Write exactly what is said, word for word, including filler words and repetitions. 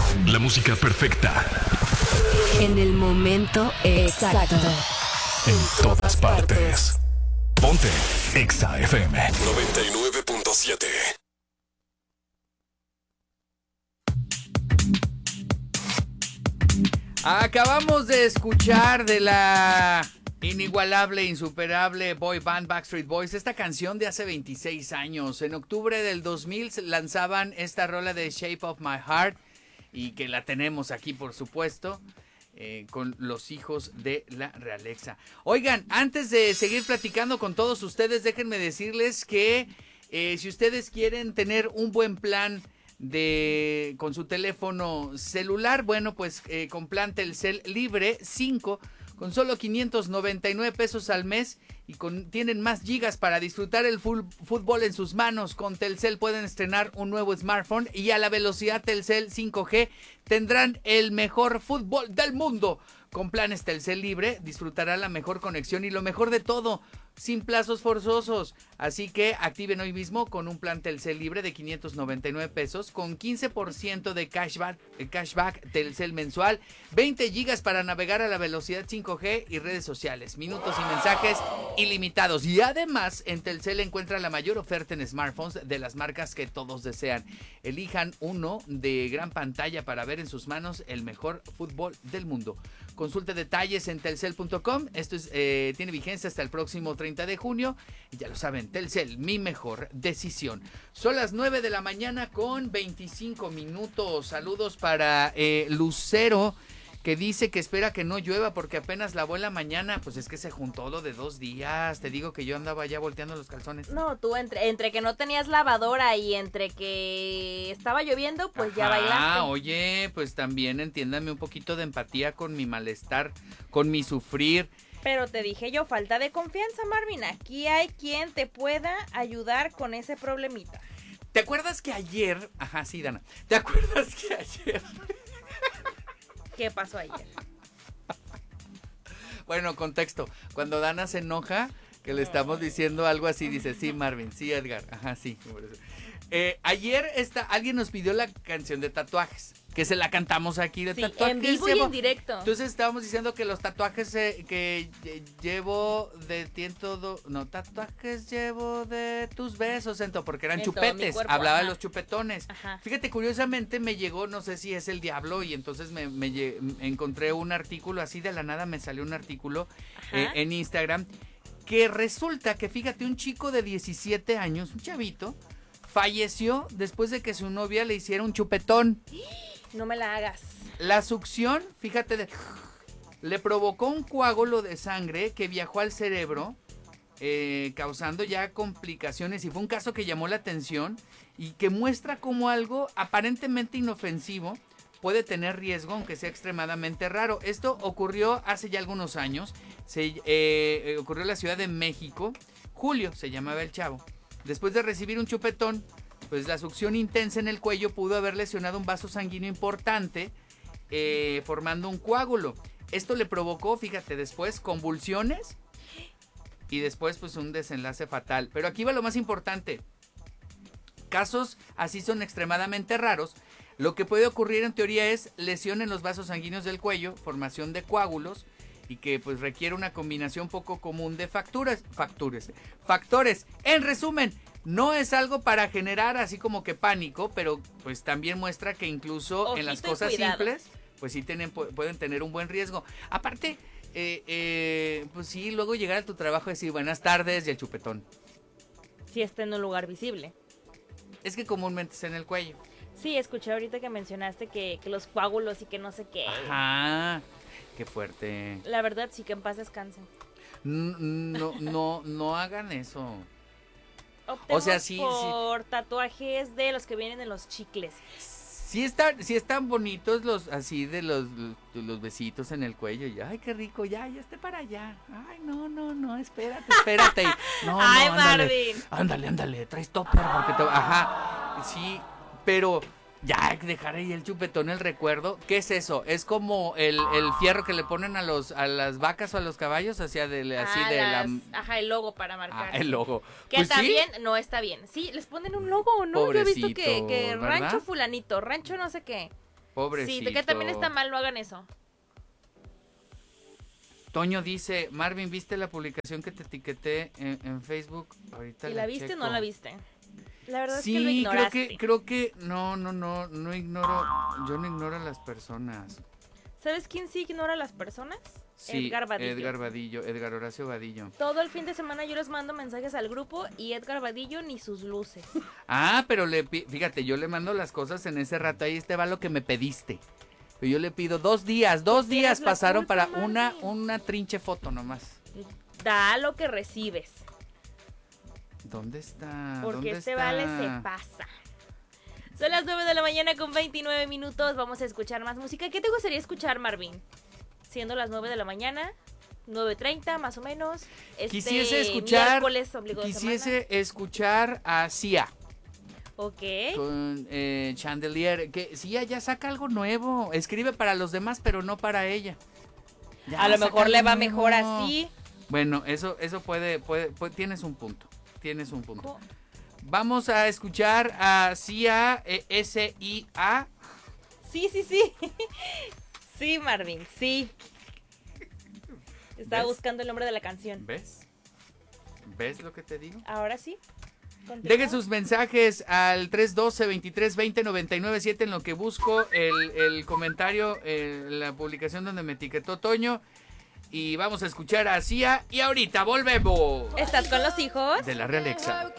La música perfecta. En el momento exacto. En todas partes. Ponte Exa F M noventa y nueve punto siete. Acabamos de escuchar de la inigualable, insuperable boy band Backstreet Boys, esta canción de hace veintiséis años. En octubre del dos mil lanzaban esta rola de Shape of My Heart y que la tenemos aquí, por supuesto, eh, con los hijos de la realeza. Oigan, antes de seguir platicando con todos ustedes, déjenme decirles que eh, si ustedes quieren tener un buen plan de con su teléfono celular, bueno, pues eh, con plan Telcel Libre cinco, con solo quinientos noventa y nueve pesos al mes, y con, tienen más gigas para disfrutar el full, fútbol en sus manos. Con Telcel pueden estrenar un nuevo smartphone y a la velocidad Telcel cinco G tendrán el mejor fútbol del mundo. Con planes Telcel Libre disfrutará la mejor conexión y lo mejor de todo, sin plazos forzosos. Así que activen hoy mismo con un plan Telcel Libre de quinientos noventa y nueve pesos con quince por ciento de cashback, cashback Telcel mensual, veinte gigas para navegar a la velocidad cinco G y redes sociales, minutos y mensajes ilimitados. Y además en Telcel encuentra la mayor oferta en smartphones de las marcas que todos desean. Elijan uno de gran pantalla para ver en sus manos el mejor fútbol del mundo. Consulte detalles en telcel punto com. Esto es, eh, tiene vigencia hasta el próximo treinta de junio. Y ya lo saben, Telcel, mi mejor decisión. Son las nueve de la mañana con veinticinco minutos. Saludos para eh, Lucero, que dice que espera que no llueva porque apenas lavó en la mañana. Pues es que se juntó lo de dos días. Te digo que yo andaba ya volteando los calzones. No, tú entre, entre que no tenías lavadora y entre que estaba lloviendo, pues Ajá, ya bailaste. Oye, pues también entiéndame un poquito de empatía con mi malestar, con mi sufrir. Pero te dije yo, falta de confianza, Marvin. Aquí hay quien te pueda ayudar con ese problemita. ¿Te acuerdas que ayer... Ajá, sí, Dana. ¿Te acuerdas que ayer... ¿Qué pasó ayer? Bueno, contexto. Cuando Dana se enoja, que le estamos diciendo algo así, dice, sí, Marvin, sí, Edgar. Ajá, sí. Eh, ayer esta, alguien nos pidió la canción de tatuajes, que se la cantamos aquí de sí, tatuajes. en vivo y en directo. Entonces estábamos diciendo que los tatuajes eh, que llevo de ti en todo... No, tatuajes llevo de tus besos, en todo, porque eran en chupetes. Cuerpo, hablaba ajá. de los chupetones. Ajá. Fíjate, curiosamente me llegó, no sé si es el diablo, y entonces me, me, me encontré un artículo, así de la nada me salió un artículo eh, en Instagram, que resulta que, fíjate, un chico de diecisiete años, un chavito, falleció después de que su novia le hiciera un chupetón. No me la hagas. La succión, fíjate, de, le provocó un coágulo de sangre que viajó al cerebro, eh, causando ya complicaciones, y fue un caso que llamó la atención y que muestra cómo algo aparentemente inofensivo puede tener riesgo, aunque sea extremadamente raro. Esto ocurrió hace ya algunos años, se, eh, ocurrió en la Ciudad de México. Julio se llamaba el chavo. Después de recibir un chupetón, pues la succión intensa en el cuello pudo haber lesionado un vaso sanguíneo importante, eh, formando un coágulo. Esto le provocó, fíjate, después convulsiones y después pues un desenlace fatal. Pero aquí va lo más importante. Casos así son extremadamente raros. Lo que puede ocurrir en teoría es lesión en los vasos sanguíneos del cuello, formación de coágulos, y que pues requiere una combinación poco común de facturas, factores, factores. En resumen, no es algo para generar así como que pánico, pero pues también muestra que incluso Ojito en las cosas y cuidado. simples, pues sí tienen, pueden tener un buen riesgo. Aparte, eh, eh, pues sí, luego llegar a tu trabajo y decir buenas tardes y el chupetón. Si está en un lugar visible. Es que comúnmente es en el cuello. Sí, escuché ahorita que mencionaste que, que los coágulos y que no sé qué. Ajá. Qué fuerte. La verdad, sí, que en paz descansen. No, no, no hagan eso. Optemos O sea, sí, por sí. tatuajes de los que vienen en los chicles. Sí están, sí están bonitos los, así de los, los, los besitos en el cuello. Y, ay, qué rico, ya, ya esté para allá. Ay, no, no, no, espérate, espérate. No, ay, no, ándale, Marvin. Ándale, ándale, traes topper porque te... Ajá, sí, pero... Ya, dejar ahí el chupetón, el recuerdo. ¿Qué es eso? Es como el, el fierro que le ponen a los a las vacas o a los caballos, hacia de, así ah, de las, la... Ajá, el logo para marcar. Ah, el logo. Que Pues también sí. no está bien. Sí, les ponen un logo, ¿no? Pobrecito, Yo he visto que, que ¿verdad? rancho fulanito, rancho no sé qué. Pobrecito. Sí, que también está mal, no hagan eso. Toño dice, Marvin, ¿viste la publicación que te etiqueté en, en Facebook? Ahorita ¿Y la la viste checo. o no la viste? La verdad Sí, es que lo creo ignoraste. que, creo que, no, no, no, no ignoro, yo no ignoro a las personas. ¿Sabes quién sí ignora a las personas? Sí, Edgar Vadillo. Edgar Vadillo, Edgar Horacio Vadillo. Todo el fin de semana yo les mando mensajes al grupo y Edgar Vadillo ni sus luces. Ah, pero le pi- fíjate, yo le mando las cosas en ese rato, ahí te va lo que me pediste. Pero yo le pido dos días, dos Tienes días la pasaron culpa, para una, Marvin. una trinche foto nomás. Da lo que recibes. ¿Dónde está? Porque ¿Dónde este está? vale se pasa. Son las nueve de la mañana con veintinueve minutos. Vamos a escuchar más música. ¿Qué te gustaría escuchar, Marvin? Siendo las nueve de la mañana, nueve treinta más o menos. Este Quisiese escuchar, miércoles, ombligo de quisiese escuchar a Sia semana. Ok. con eh, Chandelier. Que Sia ya saca algo nuevo. Escribe para los demás, pero no para ella. Ya A lo saca mejor le algo va nuevo. mejor así. Bueno, eso, eso puede, puede, puede- tienes un punto. Tienes un punto. Co- Vamos a escuchar a Sia, eh, S I A. Sí, sí, sí. Sí, Marvin, sí. Estaba ¿Ves? buscando el nombre de la canción. ¿Ves? ¿Ves lo que te digo? Ahora sí. Continúa. Dejen sus mensajes al tres uno dos, veintitrés veinte, noventa y nueve siete en lo que busco el, el comentario, eh, la publicación donde me etiquetó Toño. Y vamos a escuchar a Sia. Y ahorita volvemos. ¿Estás con los hijos? De la Real Exa.